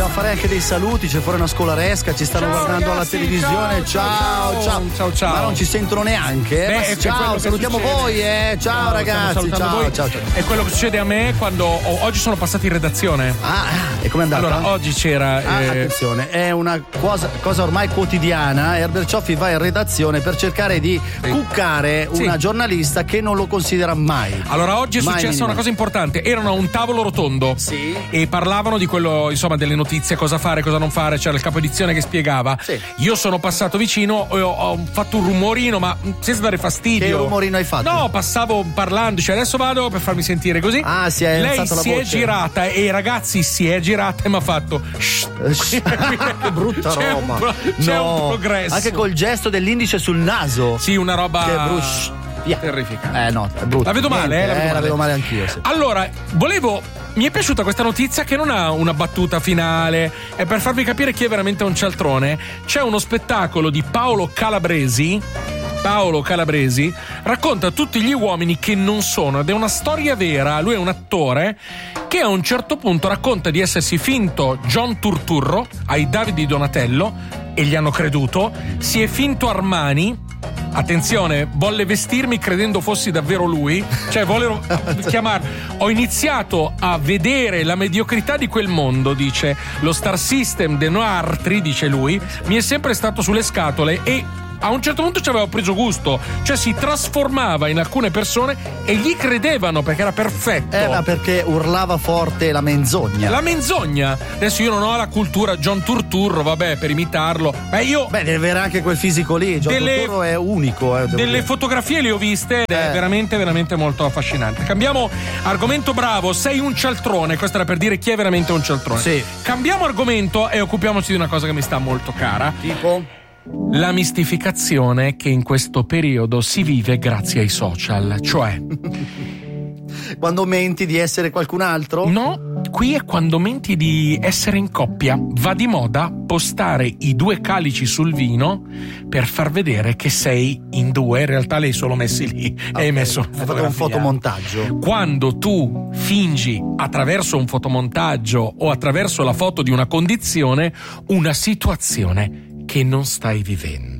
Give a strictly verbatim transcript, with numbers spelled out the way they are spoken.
Vogliamo fare anche dei saluti, c'è fuori una scolaresca, ci stanno Ciao, guardando ragazzi, alla televisione. Ciao, ciao, ciao, ciao. Ma non ci sentono neanche. Eh? Beh, Ma è ciao, quello che salutiamo succede. voi, eh. Ciao, Ciao, ragazzi, stiamo salutando ciao, voi. ciao, ciao. È quello che succede a me quando oh, oggi sono passato in redazione. Ah, e com'è andata? Allora, oggi c'era. Ah, eh, attenzione, è una cosa, cosa ormai quotidiana. Herbert Cioffi va in redazione per cercare di Sì. cuccare Sì. una giornalista che non lo considera mai. Allora, oggi è Mai successa minimo. una cosa importante. Erano a un tavolo rotondo. Sì. E parlavano di quello, insomma, delle notizie, cosa fare, cosa non fare. C'era il capo edizione che spiegava. Sì. Io sono passato vicino e ho, ho fatto un rumorino, ma senza dare fastidio. Che rumorino hai fatto? No, passavo parlando, cioè adesso vado per farmi sentire così. Ah, si è Lei alzato la si è voce. girata e i ragazzi si è girata e mi ha fatto. Che brutta C'è un roba. pro- c'è No, un progresso. anche col gesto dell'indice sul naso. Sì, una roba. Che brush. Via. Terrificante. Eh no, è brutto. La vedo male, eh, la vedo eh, male. la vedo male anch'io. Sì. Allora, volevo. Mi è piaciuta questa notizia che non ha una battuta finale. È per farvi capire chi è veramente un cialtrone. C'è uno spettacolo di Paolo Calabresi. Paolo Calabresi racconta tutti gli uomini che non sono, ed è una storia vera. Lui è un attore che a un certo punto racconta di essersi finto John Turturro ai Davide Donatello e gli hanno creduto. Si è finto Armani. Attenzione, volle vestirmi credendo fossi davvero lui. Cioè, volevo chiamare. Ho iniziato a vedere la mediocrità di quel mondo, dice. Lo star system de Noartri, dice lui, mi è sempre stato sulle scatole e a un certo punto ci aveva preso gusto. Cioè, si trasformava in alcune persone e gli credevano perché era perfetto. Eh, ma perché urlava forte la menzogna. La menzogna. Adesso io non ho la cultura John Turturro, vabbè, per imitarlo. Ma io. Beh, deve avere anche quel fisico lì. John Delle- Turturro è unico. Eh, devo Delle dire. fotografie le ho viste ed è Eh. veramente, veramente molto affascinante. Cambiamo argomento, bravo, sei un cialtrone. Questo era per dire chi è veramente un cialtrone. Sì. Cambiamo argomento e occupiamoci di una cosa che mi sta molto cara. Tipo? La mistificazione che in questo periodo si vive grazie ai social. Cioè, Quando menti di essere qualcun altro? no, qui è quando menti di essere in coppia. Va di moda postare i due calici sul vino per far vedere che sei in due. In realtà lei solo messi lì e hai messo una Hai fatto un fotografia. fotomontaggio. Quando tu fingi attraverso un fotomontaggio o attraverso la foto di una condizione una situazione che non stai vivendo.